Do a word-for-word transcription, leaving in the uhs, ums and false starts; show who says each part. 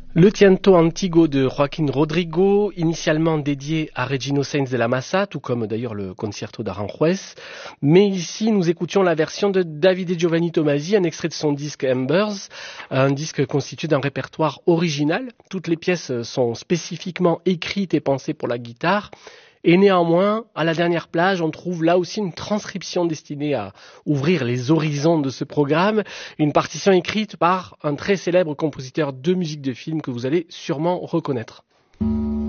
Speaker 1: Le Tiento Antigo de Joaquín Rodrigo, initialement dédié à Regino Sainz de la Massa, tout comme d'ailleurs le Concerto d'Aranjuez. Mais ici, nous écoutions la version de Davide Giovanni Tomasi, un extrait de son disque Embers, un disque constitué d'un répertoire original. Toutes les pièces sont spécifiquement écrites et pensées pour la guitare. Et néanmoins, à la dernière plage, on trouve là aussi une transcription destinée à ouvrir les horizons de ce programme, une partition écrite par un très célèbre compositeur de musique de film que vous allez sûrement reconnaître.